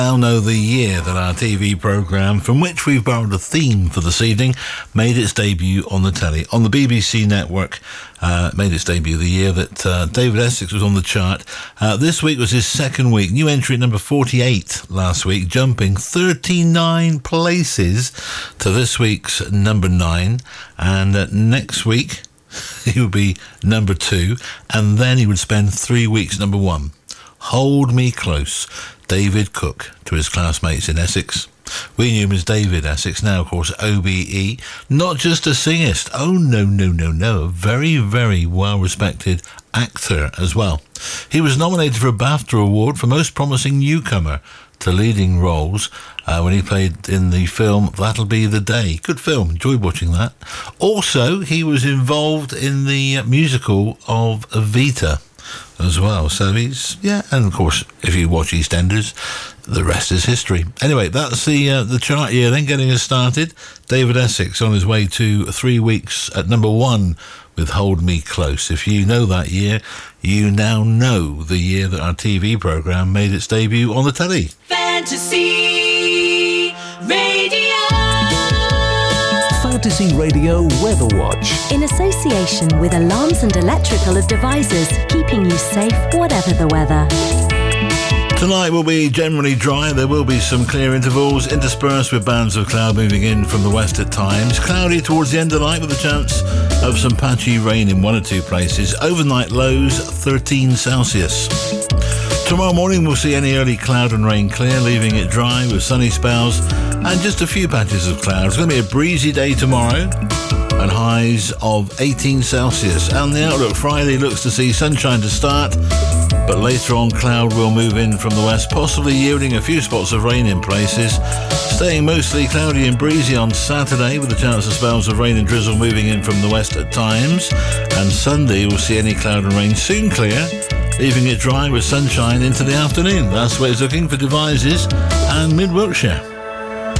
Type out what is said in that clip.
Now know the year that our TV programme, from which we've borrowed a theme for this evening, made its debut on the telly. On the BBC network, made its debut the year that David Essex was on the chart. This week was his second week. New entry at number 48 last week, jumping 39 places to this week's number 9. And next week, he would be number 2. And then he would spend 3 weeks number 1. Hold Me Close, David Cook, to his classmates in Essex. We knew him as David Essex, now of course OBE. Not just a singist, oh no, a very, very well-respected actor as well. He was nominated for a BAFTA Award for Most Promising Newcomer to leading roles when he played in the film That'll Be the Day. Good film, enjoyed watching that. Also, he was involved in the musical of Evita as well. So he's, and of course, if you watch EastEnders, the rest is history. Anyway, that's the chart year then getting us started. David Essex on his way to 3 weeks at number 1 with Hold Me Close. If you know that year, you now know the year that our TV programme made its debut on the telly. Fantasy Radio. Fantasy Radio Weather Watch. In association with Alarms and Electrical Devices, keeping you safe whatever the weather. Tonight will be generally dry. There will be some clear intervals interspersed with bands of cloud moving in from the west at times. Cloudy towards the end of the night with a chance of some patchy rain in 1 or 2 places. Overnight lows 13 Celsius. Tomorrow morning we'll see any early cloud and rain clear, leaving it dry with sunny spells and just a few patches of cloud. It's going to be a breezy day tomorrow and highs of 18 Celsius. And the outlook Friday looks to see sunshine to start, but later on cloud will move in from the west, possibly yielding a few spots of rain in places. Staying mostly cloudy and breezy on Saturday with a chance of spells of rain and drizzle moving in from the west at times. And Sunday we'll see any cloud and rain soon clear, leaving it dry with sunshine into the afternoon. That's the way it's looking for Devizes and Mid Wiltshire.